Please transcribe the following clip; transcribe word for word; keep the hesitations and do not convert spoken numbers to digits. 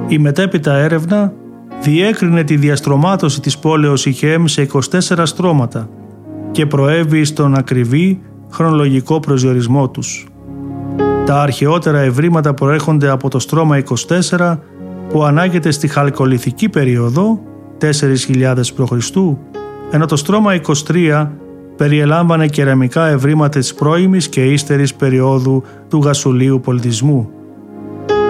Η μετέπειτα έρευνα διέκρινε τη διαστρωμάτωση της πόλεως Ιχέμ σε είκοσι τέσσερα στρώματα και προέβη στον ακριβή χρονολογικό προσδιορισμό τους. Τα αρχαιότερα ευρήματα προέρχονται από το στρώμα είκοσι τέσσερα που ανάγεται στη χαλκολιθική περίοδο τέσσερις χιλιάδες π.Χ., ενώ το στρώμα είκοσι τρία περιελάμβανε κεραμικά ευρήματα της πρώιμης και ύστερης περίοδου του Γασουλίου πολιτισμού.